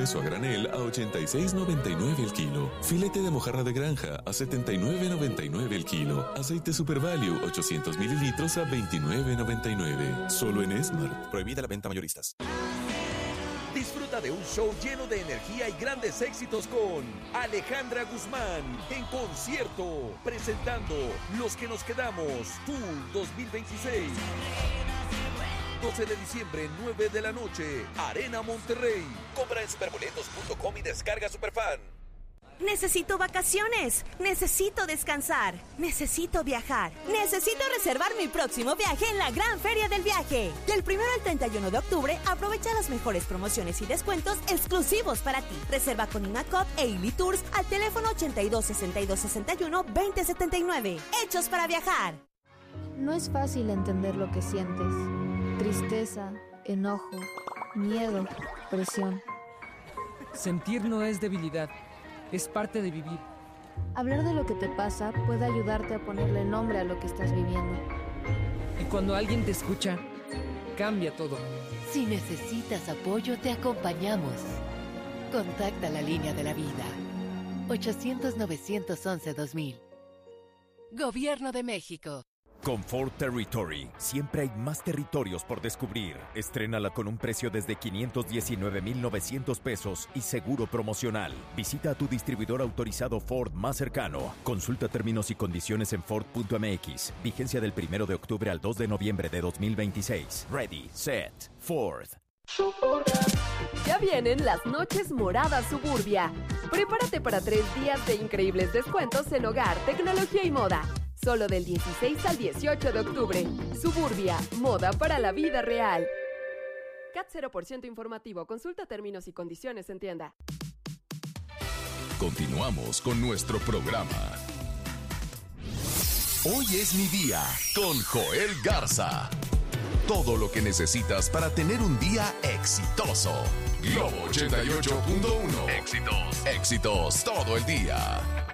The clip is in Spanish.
queso a granel a 86.99 el kilo. Filete de mojarra de granja a 79.99 el kilo. Aceite Super Value 800 mililitros a 29.99. Solo en Smart. Prohibida la venta mayoristas. Disfruta de un show lleno de energía y grandes éxitos con Alejandra Guzmán en concierto, presentando Los que nos quedamos, Tour 2026. 12 de diciembre, 9 de la noche, Arena Monterrey. Compra en superboletos.com y descarga Superfan. Necesito vacaciones, necesito descansar, necesito viajar, necesito reservar mi próximo viaje en la Gran Feria del Viaje. Del 1 al 31 de octubre, aprovecha las mejores promociones y descuentos exclusivos para ti. Reserva con Inacop e Ili Tours al teléfono 82 62 61 20 79. Hechos para viajar. No es fácil entender lo que sientes. Tristeza, enojo, miedo, presión. Sentir no es debilidad. Es parte de vivir. Hablar de lo que te pasa puede ayudarte a ponerle nombre a lo que estás viviendo. Y cuando alguien te escucha, cambia todo. Si necesitas apoyo, te acompañamos. Contacta la línea de la vida. 800-911-2000. Gobierno de México. Con Ford Territory, siempre hay más territorios por descubrir. Estrénala con un precio desde 519,900 pesos y seguro promocional. Visita a tu distribuidor autorizado Ford más cercano. Consulta términos y condiciones en Ford.mx. Vigencia del 1 de octubre al 2 de noviembre de 2026. Ready, set, Ford. Ya vienen las noches moradas Suburbia. Prepárate para 3 días de increíbles descuentos en hogar, tecnología y moda. Solo del 16 al 18 de octubre. Suburbia, moda para la vida real. CAT 0% informativo. Consulta términos y condiciones en tienda. Continuamos con nuestro programa. Hoy es mi día con Joel Garza. Todo lo que necesitas para tener un día exitoso. Globo 88.1. Éxitos todo el día.